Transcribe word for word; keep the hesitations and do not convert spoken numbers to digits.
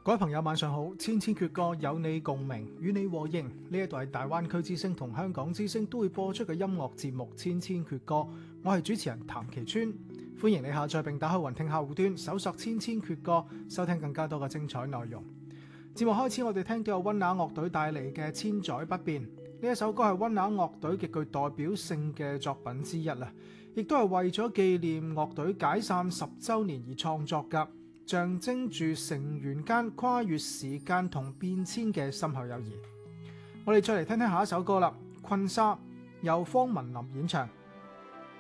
各位朋友晚上好，千千闕歌有你共鳴，與你和應。呢一度係大灣區之聲同香港之聲都會播出嘅音樂節目《千千闕歌》，我係主持人譚其川，歡迎你下載並打開雲聽客戶端，搜索千千闕歌，收聽更加多嘅精彩內容。節目開始，我哋聽到有溫拿樂隊帶嚟嘅《千載不變》，呢一首歌係溫拿樂隊極具代表性嘅作品之一啦，亦都係為咗紀念樂隊解散十週年而創作㗎。象徵住成員間跨越時間同變遷嘅深厚友誼。我哋再嚟聽聽下一首歌啦，《困沙》由方文琳演唱。